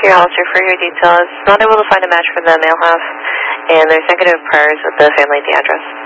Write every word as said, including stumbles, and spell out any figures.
your Hollister for your details. Not able to find a match for the male half, and there's negative priors with the family at the address.